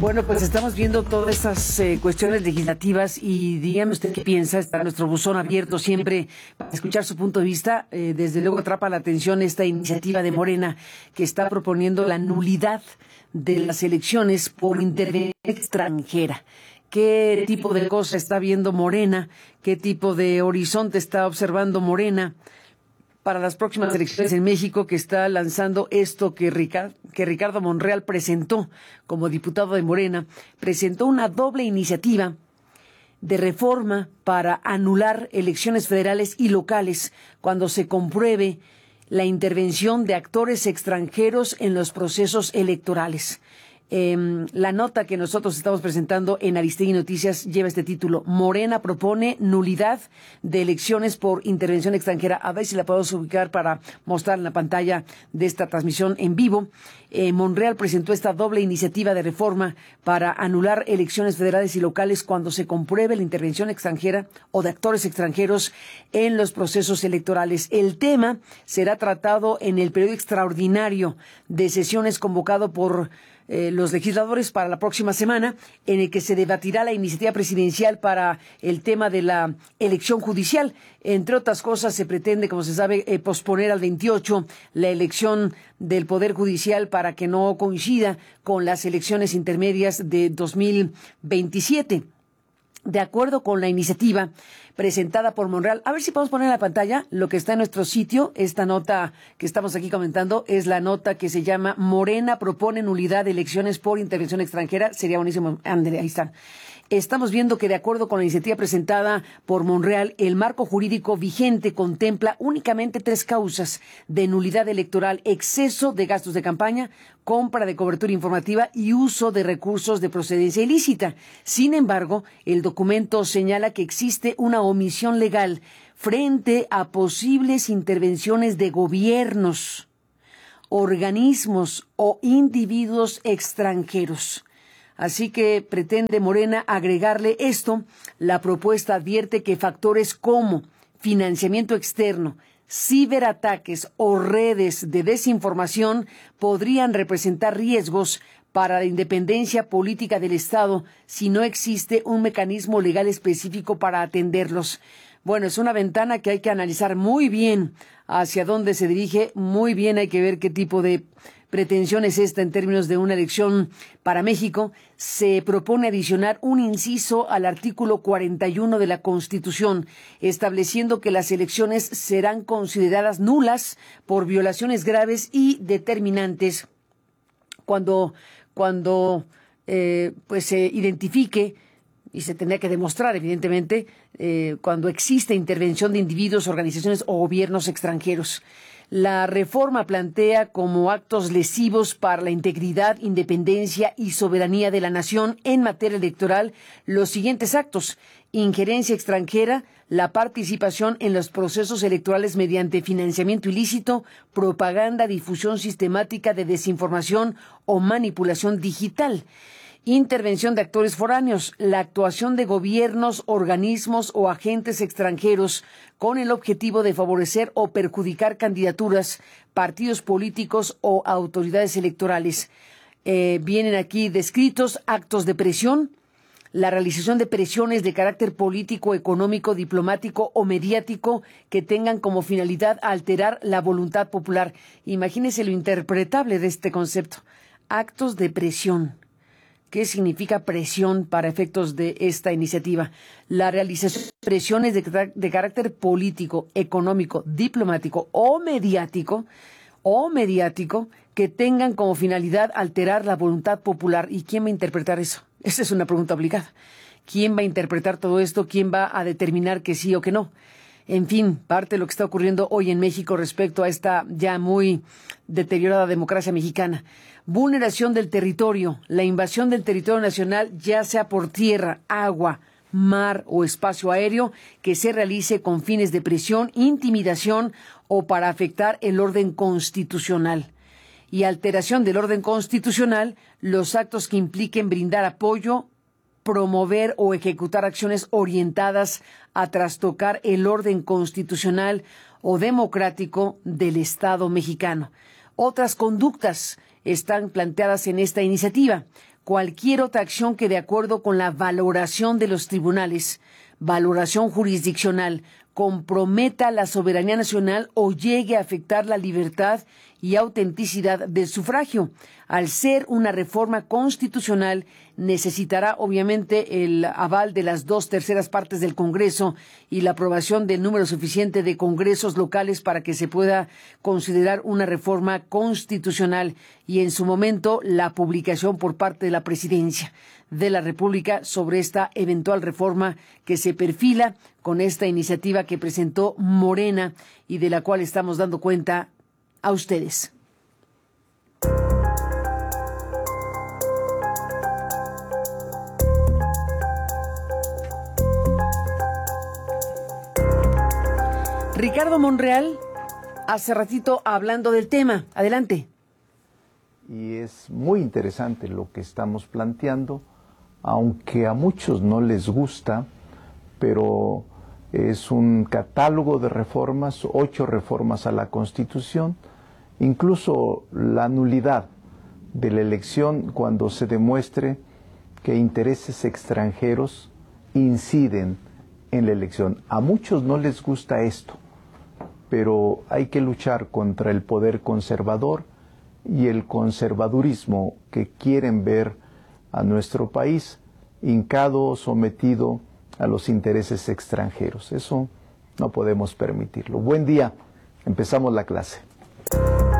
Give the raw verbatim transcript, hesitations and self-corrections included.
Bueno, pues estamos viendo todas estas eh, cuestiones legislativas y dígame usted qué piensa. Está nuestro buzón abierto siempre para escuchar su punto de vista. Eh, desde luego atrapa la atención esta iniciativa de Morena que está proponiendo la nulidad de las elecciones por intervención extranjera. ¿Qué tipo de cosa está viendo Morena? ¿Qué tipo de horizonte está observando Morena para las próximas elecciones en México, que está lanzando esto que Ricardo, que Ricardo Monreal presentó como diputado de Morena? Presentó una doble iniciativa de reforma para anular elecciones federales y locales cuando se compruebe la intervención de actores extranjeros en los procesos electorales. Eh, la nota que nosotros estamos presentando en Aristegui Noticias lleva este título: Morena propone nulidad de elecciones por intervención extranjera. A ver si la podemos ubicar para mostrar en la pantalla de esta transmisión en vivo. Eh, Monreal presentó esta doble iniciativa de reforma para anular elecciones federales y locales cuando se compruebe la intervención extranjera o de actores extranjeros en los procesos electorales. El tema será tratado en el periodo extraordinario de sesiones convocado por Eh, los legisladores para la próxima semana, en el que se debatirá la iniciativa presidencial para el tema de la elección judicial. Entre otras cosas, se pretende, como se sabe, eh, posponer al veintiocho la elección del Poder Judicial para que no coincida con las elecciones intermedias de dos mil veintisiete. De acuerdo con la iniciativa presentada por Monreal, a ver si podemos poner en la pantalla lo que está en nuestro sitio. Esta nota que estamos aquí comentando es la nota que se llama Morena propone nulidad de elecciones por intervención extranjera. Sería buenísimo, André, ahí está. Estamos viendo que de acuerdo con la iniciativa presentada por Monreal, el marco jurídico vigente contempla únicamente tres causas de nulidad electoral: exceso de gastos de campaña, compra de cobertura informativa y uso de recursos de procedencia ilícita. Sin embargo, el documento señala que existe una omisión legal frente a posibles intervenciones de gobiernos, organismos o individuos extranjeros. Así que pretende Morena agregarle esto. La propuesta advierte que factores como financiamiento externo, ciberataques o redes de desinformación podrían representar riesgos para la independencia política del Estado si no existe un mecanismo legal específico para atenderlos. Bueno, es una ventana que hay que analizar muy bien hacia dónde se dirige. Muy bien, hay que ver qué tipo de pretensión es esta en términos de una elección para México. Se propone adicionar un inciso al artículo cuarenta y uno de la Constitución, estableciendo que las elecciones serán consideradas nulas por violaciones graves y determinantes cuando, cuando eh, pues se identifique, y se tendría que demostrar, evidentemente, eh, cuando existe intervención de individuos, organizaciones o gobiernos extranjeros. La reforma plantea como actos lesivos para la integridad, independencia y soberanía de la nación en materia electoral los siguientes actos: injerencia extranjera, la participación en los procesos electorales mediante financiamiento ilícito, propaganda, difusión sistemática de desinformación o manipulación digital. Intervención de actores foráneos, la actuación de gobiernos, organismos o agentes extranjeros con el objetivo de favorecer o perjudicar candidaturas, partidos políticos o autoridades electorales. Eh, vienen aquí descritos actos de presión, la realización de presiones de carácter político, económico, diplomático o mediático que tengan como finalidad alterar la voluntad popular. Imagínese lo interpretable de este concepto. Actos de presión. ¿Qué significa presión para efectos de esta iniciativa? La realización de presiones de, de carácter político, económico, diplomático o mediático, o mediático que tengan como finalidad alterar la voluntad popular. ¿Y quién va a interpretar eso? Esa es una pregunta obligada. ¿Quién va a interpretar todo esto? ¿Quién va a determinar que sí o que no? En fin, parte de lo que está ocurriendo hoy en México respecto a esta ya muy deteriorada democracia mexicana. Vulneración del territorio, la invasión del territorio nacional, ya sea por tierra, agua, mar o espacio aéreo, que se realice con fines de presión, intimidación o para afectar el orden constitucional. Y alteración del orden constitucional, los actos que impliquen brindar apoyo, promover o ejecutar acciones orientadas a trastocar el orden constitucional o democrático del Estado mexicano. Otras conductas están planteadas en esta iniciativa: cualquier otra acción que, de acuerdo con la valoración de los tribunales, valoración jurisdiccional, comprometa la soberanía nacional o llegue a afectar la libertad y autenticidad del sufragio. Al ser una reforma constitucional, necesitará obviamente el aval de las dos terceras partes del Congreso y la aprobación del número suficiente de congresos locales para que se pueda considerar una reforma constitucional y, en su momento, la publicación por parte de la Presidencia de la República sobre esta eventual reforma que se perfila con esta iniciativa que presentó Morena y de la cual estamos dando cuenta a ustedes. Ricardo Monreal, hace ratito hablando del tema. Adelante. Y es muy interesante lo que estamos planteando, aunque a muchos no les gusta, pero es un catálogo de reformas, ocho reformas a la Constitución, incluso la nulidad de la elección cuando se demuestre que intereses extranjeros inciden en la elección. A muchos no les gusta esto, pero hay que luchar contra el poder conservador y el conservadurismo que quieren ver a nuestro país hincado, sometido a los intereses extranjeros. Eso no podemos permitirlo. Buen día, empezamos la clase.